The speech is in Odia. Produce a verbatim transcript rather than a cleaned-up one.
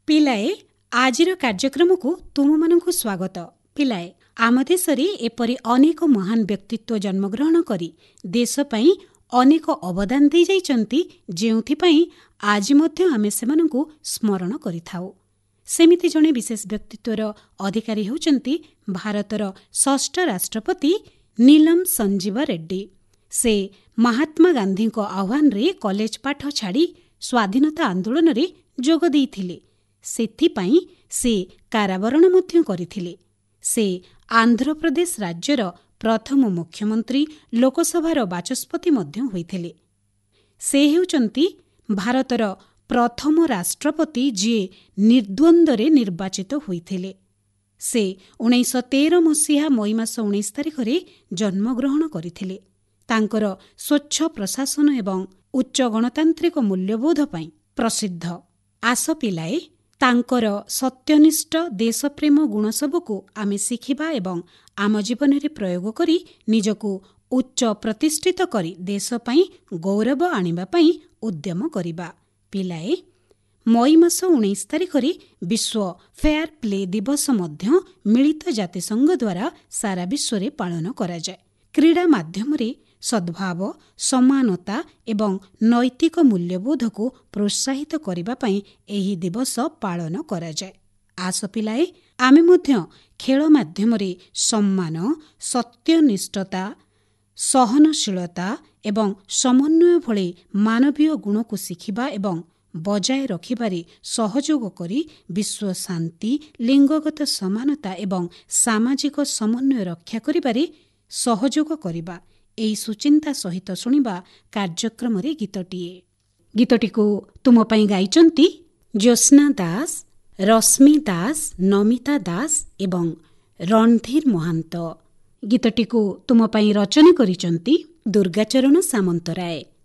ପିଲାଏ, ଆଜିର କାର୍ଯ୍ୟକ୍ରମକୁ ତୁମମାନଙ୍କୁ ସ୍ୱାଗତ। ପିଲାଏ, ଆମ ଦେଶରେ ଏପରି ଅନେକ ମହାନ ବ୍ୟକ୍ତିତ୍ୱ ଜନ୍ମଗ୍ରହଣ କରି ଦେଶ ପାଇଁ ଅନେକ ଅବଦାନ ଦେଇଯାଇଛନ୍ତି, ଯେଉଁଥିପାଇଁ ଆଜି ମଧ୍ୟ ଆମେ ସେମାନଙ୍କୁ ସ୍ମରଣ କରିଥାଉ। ସେମିତି ଜଣେ ବିଶେଷ ବ୍ୟକ୍ତିତ୍ୱର ଅଧିକାରୀ ହେଉଛନ୍ତି ଭାରତର ଷଷ୍ଠ ରାଷ୍ଟ୍ରପତି ନୀଲମ ସଞ୍ଜୀବ ରେଡ୍ଡି। ସେ ମହାତ୍ମା ଗାନ୍ଧୀଙ୍କ ଆହ୍ୱାନରେ କଲେଜ ପାଠ ଛାଡ଼ି ସ୍ୱାଧୀନତା ଆନ୍ଦୋଳନରେ ଯୋଗ ଦେଇଥିଲେ। ସେଥିପାଇଁ ସେ କାରାବରଣ ମଧ୍ୟ କରିଥିଲେ। ସେ ଆନ୍ଧ୍ରପ୍ରଦେଶ ରାଜ୍ୟର ପ୍ରଥମ ମୁଖ୍ୟମନ୍ତ୍ରୀ, ଲୋକସଭାର ବାଚସ୍ପତି ମଧ୍ୟ ହୋଇଥିଲେ। ସେ ହେଉଛନ୍ତି ଭାରତର ପ୍ରଥମ ରାଷ୍ଟ୍ରପତି ଯିଏ ନିର୍ଦ୍ୱନ୍ଦ୍ୱରେ ନିର୍ବାଚିତ ହୋଇଥିଲେ। ସେ ଉଣେଇଶହ ତେର ମସିହା ମଇ ମାସ ଉଣେଇଶ ତାରିଖରେ ଜନ୍ମଗ୍ରହଣ କରିଥିଲେ। ତାଙ୍କର ସ୍ୱଚ୍ଛ ପ୍ରଶାସନ ଏବଂ ଉଚ୍ଚ ଗଣତାନ୍ତ୍ରିକ ମୂଲ୍ୟବୋଧ ପାଇଁ ପ୍ରସିଦ୍ଧ। ଆସ ପିଲାଏ, ତାଙ୍କର ସତ୍ୟନିଷ୍ଠ ଦେଶପ୍ରେମ ଗୁଣ ସବୁକୁ ଆମେ ଶିଖିବା ଏବଂ ଆମ ଜୀବନରେ ପ୍ରୟୋଗ କରି ନିଜକୁ ଉଚ୍ଚ ପ୍ରତିଷ୍ଠିତ କରି ଦେଶ ପାଇଁ ଗୌରବ ଆଣିବା ପାଇଁ ଉଦ୍ୟମ କରିବା। ପିଲାଏ, ମଇ ମାସ ଉଣେଇଶ ତାରିଖରେ ବିଶ୍ୱ ଫେୟାର ପ୍ଲେ ଦିବସ ମଧ୍ୟ ମିଳିତ ଜାତିସଂଘ ଦ୍ୱାରା ସାରା ବିଶ୍ୱରେ ପାଳନ କରାଯାଏ। କ୍ରୀଡ଼ା ମାଧ୍ୟମରେ ସଦ୍ଭାବ, ସମାନତା ଏବଂ ନୈତିକ ମୂଲ୍ୟବୋଧକୁ ପ୍ରୋତ୍ସାହିତ କରିବା ପାଇଁ ଏହି ଦିବସ ପାଳନ କରାଯାଏ। ଆସ ପିଲାଏ, ଆମେ ମଧ୍ୟ ଖେଳ ମାଧ୍ୟମରେ ସମ୍ମାନ, ସତ୍ୟନିଷ୍ଠତା, ସହନଶୀଳତା ଏବଂ ସମନ୍ୱୟ ଭଳି ମାନବୀୟ ଗୁଣକୁ ଶିଖିବା ଏବଂ ବଜାୟ ରଖିବାରେ ସହଯୋଗ କରି ବିଶ୍ୱ ଶାନ୍ତି, ଲିଙ୍ଗଗତ ସମାନତା ଏବଂ ସାମାଜିକ ସମନ୍ୱୟ ରକ୍ଷା କରିବାରେ ସହଯୋଗ କରିବା। ଏହି ସୁଚିନ୍ତା ସହିତ ଶୁଣିବା କାର୍ଯ୍ୟକ୍ରମରେ ଗୀତଟିଏ। ଗୀତଟିକୁ ତୁମ ପାଇଁ ଗାଇଛନ୍ତି ଜ୍ୟୋତ୍ସ୍ନା ଦାସ, ରଶ୍ମି ଦାସ, ନମିତା ଦାସ ଏବଂ ରଣଧୀର ମହାନ୍ତ। ଗୀତଟିକୁ ତୁମ ପାଇଁ ରଚନା କରିଛନ୍ତି ଦୁର୍ଗାଚରଣ ସାମନ୍ତରାୟ।